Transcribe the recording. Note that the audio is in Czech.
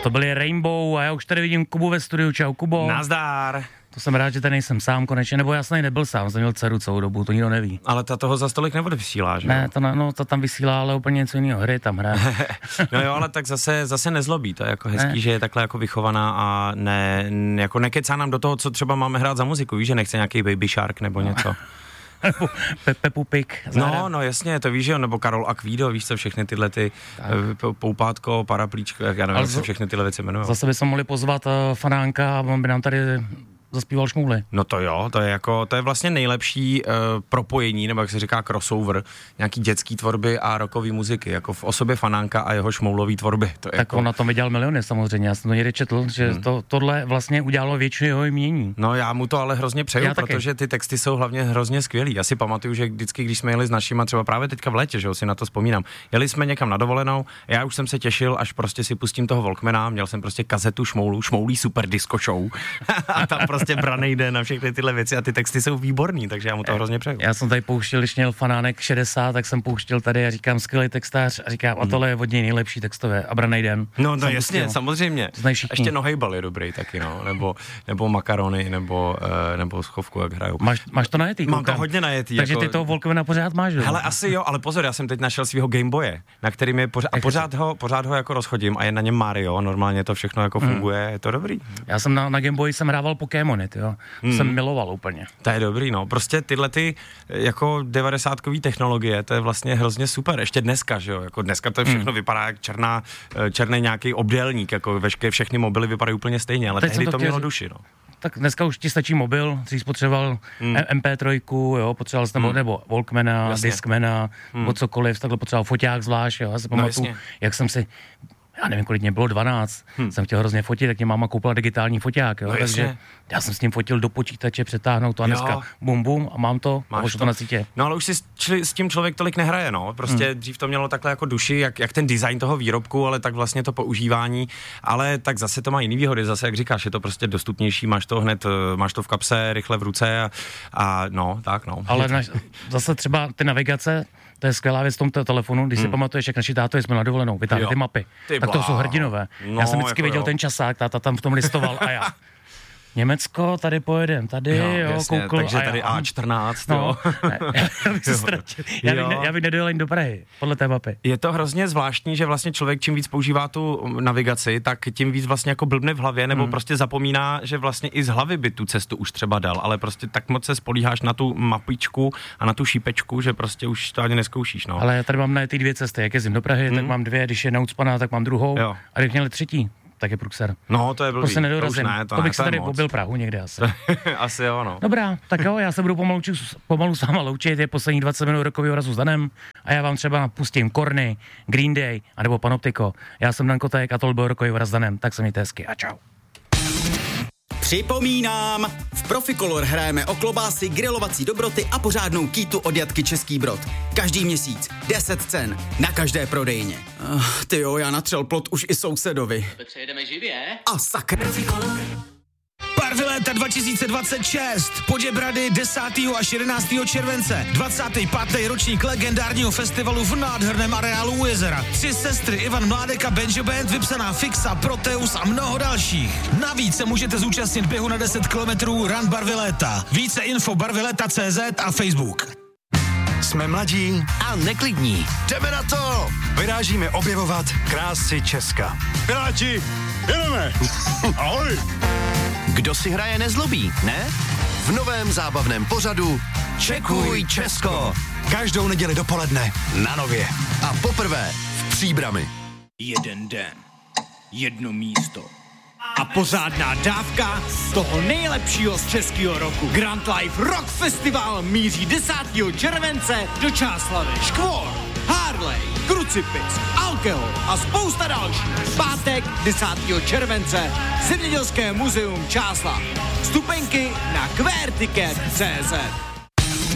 To byly Rainbow a já už tady vidím Kubu ve studiu. Čau, Kubo. Nazdar. To jsem rád, že tady nejsem sám konečně, nebo já jsem nebyl sám, jsem měl dceru celou dobu, to nikdo neví. Ale ta toho za stolik nebude vysílá, že? Ne, to tam vysílá, ale úplně něco jiného, hry tam hraje. No jo, ale tak zase nezlobí, to je jako hezký, ne. Že je takhle jako vychovaná a jako nekecá nám do toho, co třeba máme hrát za muziku, víš, že nechce nějaký Baby Shark nebo něco. Peppu Pig. No jasně, to víš, že jo, nebo Karol Akvído, víš co, všechny tyhle ty poupátko, paraplíčko, jak já nevím, jak se všechny tyhle věci jmenují. Zase bychom mohli pozvat Fanánka a on by nám tady zaspíval Šmůly. No to jo, to je vlastně nejlepší propojení, nebo jak se říká crossover, nějaký dětský tvorby a rockové muziky, jako v osobě Fanánka a jeho šmoulový tvorby. To je tak jako... on na tom vydělal miliony samozřejmě, já jsem to někde četl, že tohle vlastně udělalo většinu jeho jmění. No já mu to ale hrozně přeju, protože ty texty jsou hlavně hrozně skvělý. Já si pamatuju, že vždycky, když jsme jeli s našima, třeba právě teďka v létě, že jo, si na to vzpomínám, jeli jsme někam na dovolenou, já už jsem se těšil, až prostě si pustím toho Walkmana, měl jsem prostě kazetu Šmoulí super disco show a tam prostě branej den na všechny tyhle věci a ty texty jsou výborný, takže já mu to hrozně přeju. Já jsem tady pouštěl, když měl Fanánek 60, tak jsem pouštěl tady a říkám skvělý textář a říkám, a tohle je od něj nejlepší textové a branej den. No jasně, pustil. Samozřejmě. Ještě Nohejbal je dobrý taky, no, nebo makarony, nebo schovku, jak hrajou. Máš to najetý? Mám to hodně najetý. Takže ty toho Walkmana pořád máš, jo? Hele, asi jo, ale pozor, já jsem teď našel svého Gameboye, na kterým je pořád ho jako rozchodím a je na něm Mario, normálně to všechno jako funguje, je to dobrý. Já jsem na Gameboyi jsem hrával Pokémony, jo. Jsem miloval úplně. To je dobrý, no. Prostě tyhle ty jako 90kový technologie, to je vlastně hrozně super. Ještě dneska, že jo? Jako dneska to všechno vypadá jak černý nějaký obdélník, jako všechny mobily vypadají úplně stejně, ale tehdy to mělo duši, no. Tak dneska už ti stačí mobil, dřív potřeboval MP3, jo, potřeboval jsi nebo Walkmana, Discmana, nebo cokoliv, takhle potřeboval foťák zvlášť, jo. Já si pamatuju, jak jsem si já nevím, kolik mě bylo, 12, jsem chtěl hrozně fotit, tak mě máma koupila digitální foťák, jo, takže já jsem s tím fotil do počítače, přetáhnout to a dneska bum a mám to, a to na sítě. No ale už si s tím člověk tolik nehraje, no, prostě dřív to mělo takhle jako duši, jak ten design toho výrobku, ale tak vlastně to používání, ale tak zase to má jiný výhody, zase jak říkáš, je to prostě dostupnější, máš to hned, máš to v kapse, rychle v ruce a no, tak no. Ale zase třeba ty navigace, to je skvělá věc v tom telefonu, když si pamatuješ, jak naši táto jsme na dovolenou, vytáhli ty mapy, tak to jsou hrdinové. No, já jsem vždycky věděl ten časák, táta tam v tom listoval a já. Německo, tady pojedem, tady, jasně, koukl. Takže tady A14, no, já bych se ztratil. Já bych nedojel ani do Prahy, podle té mapy. Je to hrozně zvláštní, že vlastně člověk čím víc používá tu navigaci, tak tím víc vlastně jako blbne v hlavě, nebo prostě zapomíná, že vlastně i z hlavy by tu cestu už třeba dal, ale prostě tak moc se spolíháš na tu mapičku a na tu šípečku, že prostě už to ani neskoušíš, no. Ale já tady mám na ty dvě cesty, jak jezdím do Prahy, tak mám dvě, když je naucpaná, tak mám druhou, a když měli třetí, tak je průser. No, to je blbý. To se nedorazím. To bych se tady moc. pobil Prahu někde asi. Asi jo, no. Dobrá, tak jo, já se budu pomalu s váma loučit, je poslední 20 minut rokového razu s Danem a já vám třeba pustím Korny, Green Day, anebo Panoptiko. Já jsem Dan Kotek a to byl rokový raz s Danem, tak se mějte hezky a čau. Připomínám, v Proficolor hrajeme o klobásy, grilovací dobroty a pořádnou kýtu od Jatky Český Brod. Každý měsíc 10 cen na každé prodejně. Tyjo, já natřel plot už i sousedovi. Petře, jedeme živě? A sakra. Barviléta 2026, Poděbrady 10. až 11. července, 25. ročník legendárního festivalu v nádherném areálu u jezera. 3 sestry Ivan Mládek a Benjo Band, vypsaná Fixa, Proteus a mnoho dalších. Navíc se můžete zúčastnit běhu na 10 kilometrů Run Barviléta. Více info barvileta.cz a Facebook. Jsme mladí a neklidní. Jdeme na to! Vyrážíme objevovat krásy Česka. Piráti, jedeme! Ahoj! Kdo si hraje nezlobí, ne? V novém zábavném pořadu Čekuj Česko! Každou neděli dopoledne na Nově. A poprvé v Příbrami. Jeden den, jedno místo a pořádná dávka toho nejlepšího z českého roku. Grand Life Rock Festival míří 10. července do Čáslavi. Škvor, Harley, Krucipis, Alkohol a spousta dalších. Pátek 10. července Zemědělské muzeum Čáslav. Vstupenky na QWERTICKET.cz.